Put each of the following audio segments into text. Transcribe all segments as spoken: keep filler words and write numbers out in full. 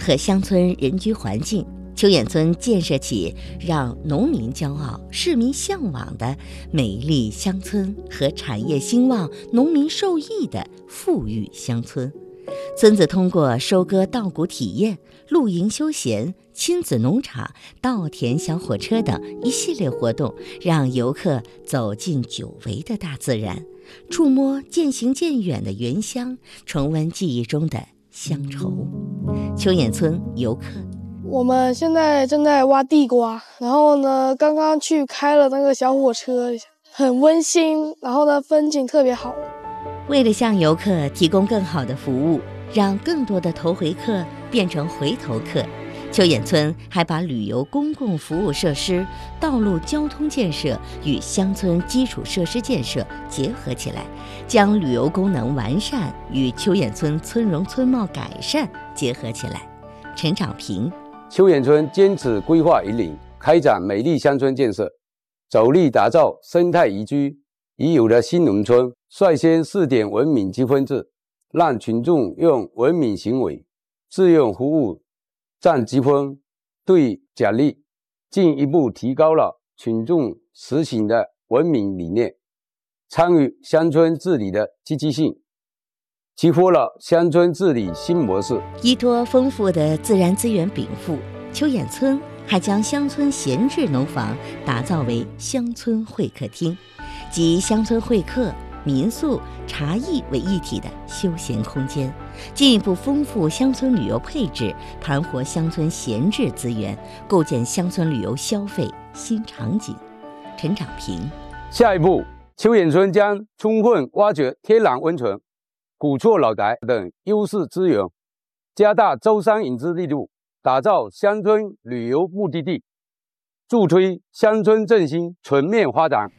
和乡村人居环境，秋眼村建设起让农民骄傲、市民向往的美丽乡村和产业兴旺、农民受益的富裕乡村。村子通过收割稻谷体验、露营休闲、亲子农场、稻田小火车等一系列活动，让游客走进久违的大自然，触摸渐行渐远的原乡，重温记忆中的乡愁。秋眼村游客， 我们现在正在挖地瓜，然后呢，刚刚去开了那个小火车，很温馨，然后呢，风景特别好。 为了向游客提供更好的服务，让更多的头回客变成回头客，秋眼村还把旅游公共服务设施、道路交通建设与乡村基础设施建设结合起来，将旅游功能完善与秋眼村村容村貌改善结合起来。陈长平， 秋眼村坚持规划引领，开展美丽乡村建设，着力打造生态宜居已有的新农村，率先试点文明积分制，让群众用文明行为、自愿服务占积分对奖励，进一步提高了群众实行的文明理念，参与乡村治理的积极性，激活了乡村治理新模式。 依托丰富的自然资源禀赋，秋眼村还将乡村闲置农房打造为乡村会客厅，集乡村会客、民宿、茶艺为一体的休闲空间，进一步丰富乡村旅游配置，盘活乡村闲置资源，构建乡村旅游消费新场景。陈长平， 下一步，秋眼村将充分挖掘天然温泉、古厝老宅等优势资源，加大招商引资力度，打造乡村旅游目的地，助推乡村振兴全面发展。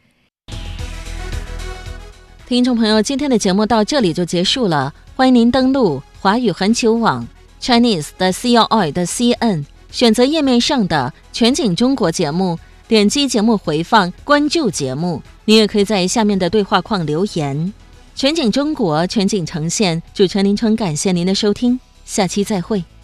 听众朋友，今天的节目到这里就结束了，欢迎您登录华语环球网 Chinese 的 C O I 的 C N， 选择页面上的全景中国节目，点击节目回放，关注节目。你也可以在下面的对话框留言。全景中国，全景呈现，主持人林春感谢您的收听，下期再会。